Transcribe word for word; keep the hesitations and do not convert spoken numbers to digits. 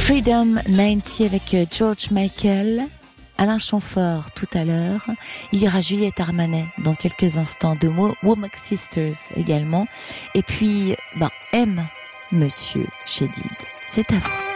Freedom quatre-vingt-dix avec George Michael, Alain Chamfort tout à l'heure. Il y aura Juliette Armanet dans quelques instants, de Womack Sisters également. Et puis, ben, M, Monsieur Chédid. C'est à vous.